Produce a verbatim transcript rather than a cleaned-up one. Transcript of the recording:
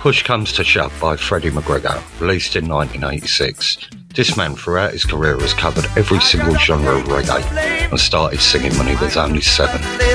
Push Comes to Shove by Freddie McGregor, released in nineteen eighty-six. This man throughout his career has covered every single genre of reggae and started singing when he was only seven.